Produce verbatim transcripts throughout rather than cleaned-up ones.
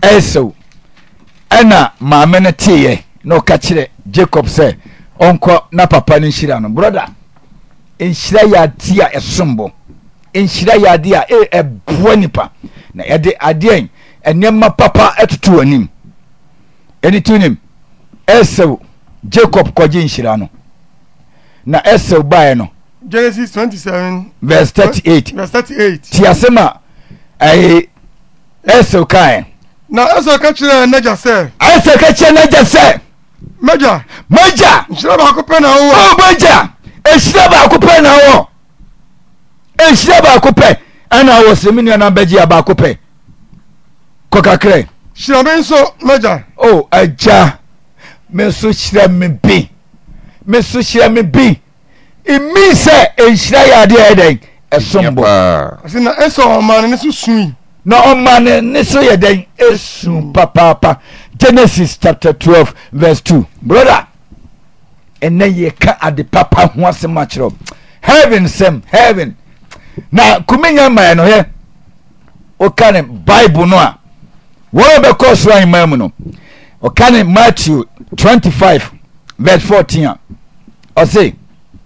Esau ana maame ne teye no ka kire Jacob say onko na papa ne nhira no brother enhira ya dia esombo enhira ya dia e eboa nipa na yede adien enema papa etutu anim eni tunim Esau Jacob koje nhira no na Esau bae no Genesis twenty-seven verse thirty-eight verse thirty-eight tiasema ai Esau kai na Esau ka kire naja say Esau ka kire naja say Maja Maja nhira ba ko pe na wo oh Maja ehira ba ko pe na wo ehira ba ko pe ana wo semini na beji ba ko pe ko kakre shira me nso Maja oh aja me so shira me bi me so shira me bi imi se ehira ya de eden esombo asina Esau man ne so sui na omane ne so ye den esum papa papa Genesis chapter twelve verse two brother enne ye ka ade papa ho asema kire heaven sem heaven na kumenya man no he o kan Bible no a wo be course ran man no o kan Matthew twenty-five verse fourteen o say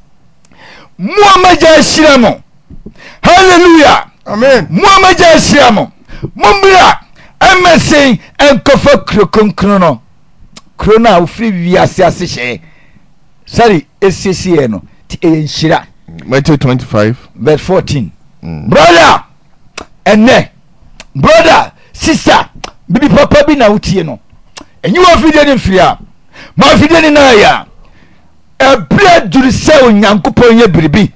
Muhammad shiramo hallelujah amen Muhammad shiramo mumbira amese enkofa krokonkro no krona ofri wiase ase hye sorry esiesie no ti enhira Matthew twenty-five verse fourteen mm. brother enne brother sister bibi papa bi na utie no enyi wo fide ni mfia ma fide ni na ya ebra duru se onyankopon ye biribi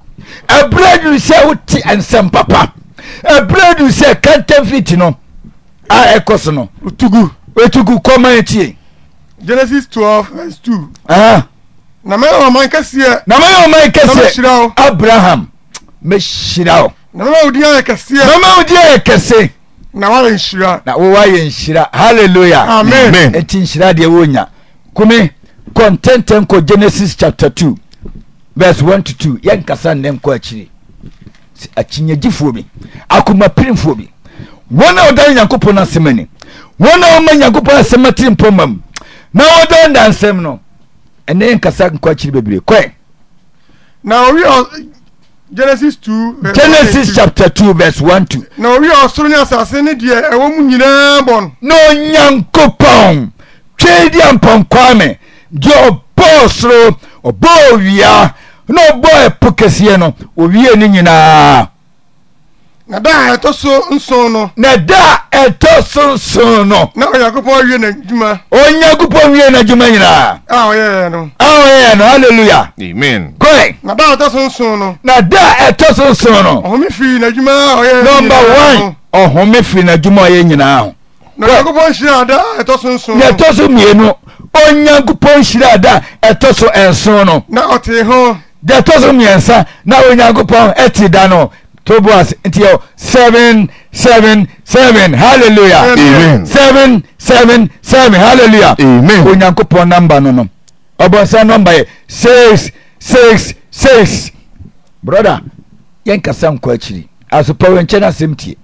ebra duru se uti ensem papa ebra duru se kantem fit no a ekoso no utugu utugu community Genesis twelve verse two ah na me o man kase na me o man kase Abraham me shirao na me odi ya kase na me odi ya kase na wa nshira na wo wa nshira hallelujah amen eti nshira de wonya kumi content ko Genesis chapter two verse one to two yen kasa ndem ko akiri achinyagifo bi akuma pirimfo bi wona odan yankopon asemani wona o man yankopon asemati mpomam na odan dansem no ene yen kasa ko akiri bebre koi na we Genesis two Genesis chapter two verse one to na we osoro ni asase ne de ewo mu nyina bon no yankopon twedi ampon kwame de obosro obowia no boy pokese no owie ni nyina na da etoso nson no na da etoso nson no na Yakobon wie na djuma Onyakopon wie na djuma nyina ah oye no ah oye no hallelujah amen koi na da etoso nson no na da etoso nson no ohome fi na djuma oye number one ohome fi na djuma oye nyina ho na Yakobon shira da etoso nson na etoso mienu Onyakopon shira da etoso enson no na ote ho da etoso miensa na Onyakopon eti da no Tobias until seven seven seven hallelujah amen seven seven seven hallelujah amen Onyankopon number no no obonsa number six six six brother yen kasa nko akiri asopa wenche na semtie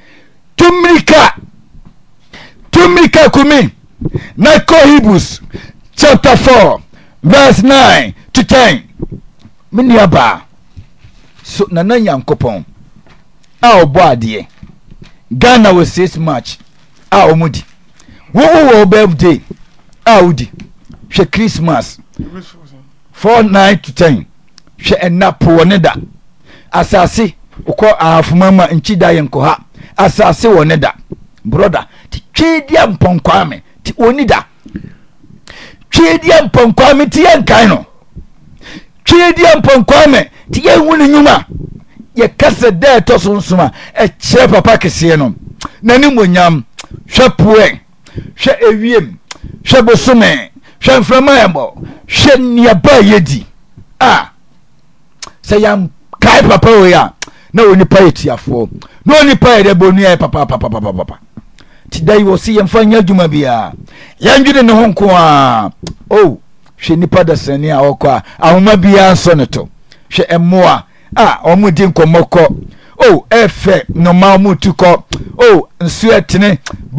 tumrika tumrika kumi na Hebrews chapter four verse nine to ten miniaba so nana Yankopon a obo ade Ghana was six March a omudi wo wo birthday a udi hwe Christmas four nine to ten hwe enapo woneda asase uko afumama nchida yenko ha asase woneda brother ti twedia mponkwame ti onida twedia mponkwame ti yenkan no twedia mponkwame ti yenwunu nyuma ye kase de to so nsuma e kire papa kese no nani monyam hwe poe hwe ewiem hwe bosome hwe mframa yambo hwe niaba yedi ah se yam kai papa we ya na oni pa etiafo na oni pa ede bonu ya papa papa papa papa ti dai wo si yemfanya djuma bia yanjide ne ho nko a oh hwe nipa da sani a okwa ahoma bia so ne to hwe emoa ah omudi nkomoko oh efe no ma mutuko oh nsu etene